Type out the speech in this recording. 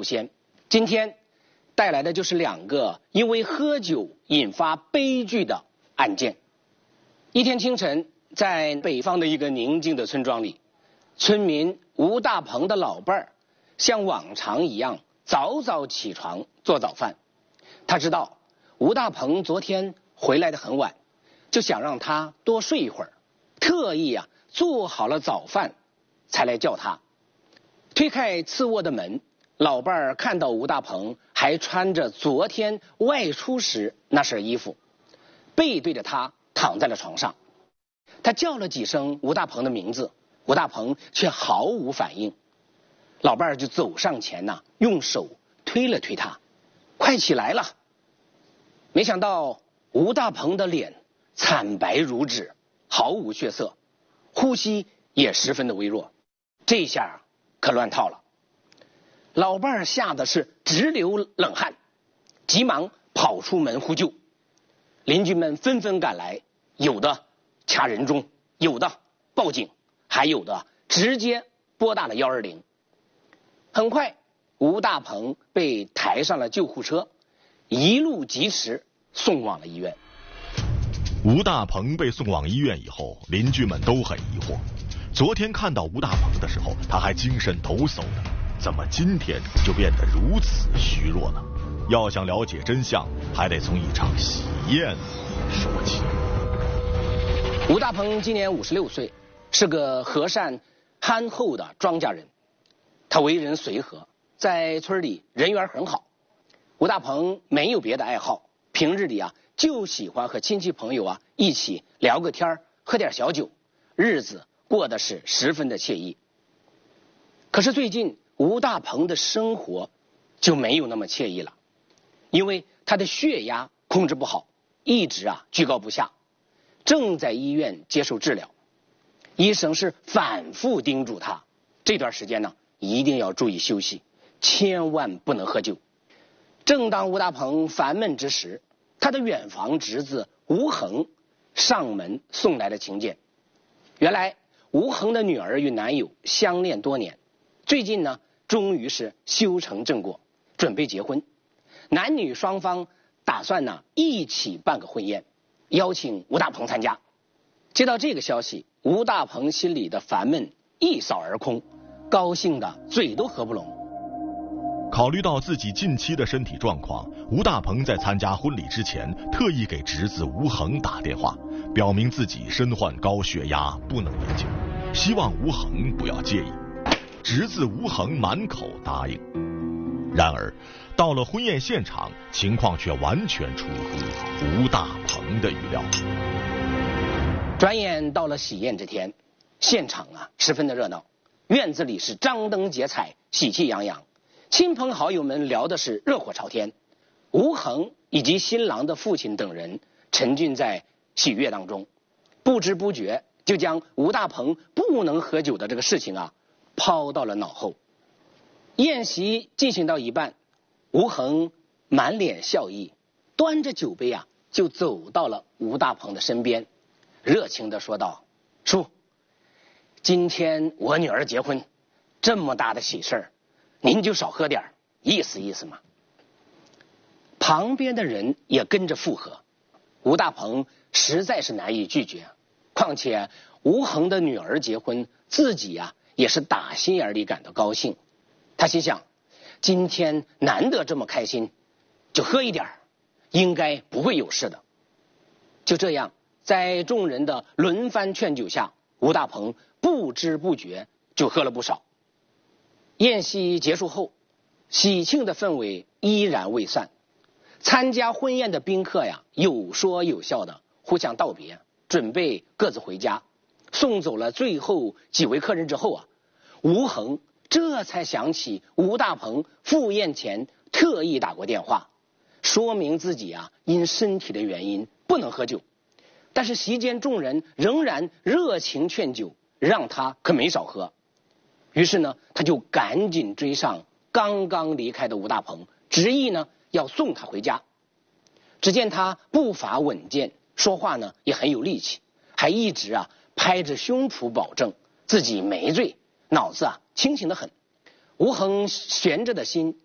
先。今天带来的就是2个因为喝酒引发悲剧的案件。一天清晨，在北方的一个宁静的村庄里，村民吴大鹏的老伴儿像往常一样早早起床做早饭。他知道吴大鹏昨天回来的很晚，就想让他多睡一会儿，特意做好了早饭才来叫他。推开次卧的门，老伴儿看到吴大鹏还穿着昨天外出时那身衣服，背对着他躺在了床上。他叫了几声吴大鹏的名字，吴大鹏却毫无反应。老伴儿就走上前用手推了推他，快起来了。没想到吴大鹏的脸惨白如纸，毫无血色，呼吸也十分的微弱。这下可乱套了。老伴儿吓得是直流冷汗，急忙跑出门呼救。邻居们纷纷赶来，有的掐人中，有的报警，还有的直接拨打了120。很快，吴大鹏被抬上了救护车，一路疾驰送往了医院。 吴大鹏被送往医院以后，邻居们都很疑惑。昨天看到吴大鹏的时候，他还精神抖擞的，怎么今天就变得如此虚弱呢？要想了解真相，还得从一场喜宴说起。 吴大鹏今年56岁，是个和善憨厚的庄稼人。他为人随和，在村里人缘很好。吴大鹏没有别的爱好，平日里就喜欢和亲戚朋友一起聊个天，喝点小酒，日子过得是十分的惬意。可是最近吴大鹏的生活就没有那么惬意了，因为他的血压控制不好，一直居高不下，正在医院接受治疗。医生是反复叮嘱他，这段时间一定要注意休息，千万不能喝酒。正当吴大鹏烦闷之时，他的远房侄子吴恒上门送来了请柬。原来吴恒的女儿与男友相恋多年，最近终于是修成正果，准备结婚。男女双方打算一起办个婚宴，邀请吴大鹏参加。接到这个消息，吴大鹏心里的烦闷一扫而空，高兴的嘴都合不拢。 考虑到自己近期的身体状况，吴大鹏在参加婚礼之前特意给侄子吴恒打电话，表明自己身患高血压，不能饮酒，希望吴恒不要介意。侄子吴恒满口答应。然而到了婚宴现场，情况却完全出乎吴大鹏的预料。 转眼到了喜宴这天，现场十分的热闹，院子里是张灯结彩，喜气洋洋，亲朋好友们聊的是热火朝天。吴恒以及新郎的父亲等人沉浸在喜悦当中，不知不觉就将吴大鹏不能喝酒的这个事情抛到了脑后。宴席进行到一半，吴恒满脸笑意，端着酒杯就走到了吴大鹏的身边，热情地说道：“叔，今天我女儿结婚，这么大的喜事儿，您就少喝点，意思意思嘛。”旁边的人也跟着附和。吴大鹏实在是难以拒绝，况且吴恒的女儿结婚，自己也是打心眼里感到高兴。他心想，今天难得这么开心，就喝一点，应该不会有事的。就这样，在众人的轮番劝酒下，吴大鹏不知不觉就喝了不少。宴席结束后，喜庆的氛围依然未散。参加婚宴的宾客有说有笑的互相道别，准备各自回家。送走了最后几位客人之后吴恒这才想起吴大鹏赴宴前特意打过电话，说明自己因身体的原因不能喝酒。但是席间众人仍然热情劝酒，让他可没少喝。于是他就赶紧追上刚刚离开的吴大鹏，执意要送他回家。只见他步伐稳健，说话也很有力气，还一直拍着胸脯保证自己没醉，脑子清醒得很。吴恒悬着的心